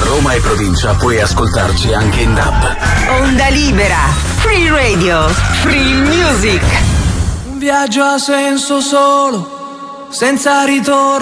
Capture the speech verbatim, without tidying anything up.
Roma e provincia puoi ascoltarci anche in D A B. Onda libera, free radio, free music. Un viaggio a senso solo, senza ritorno.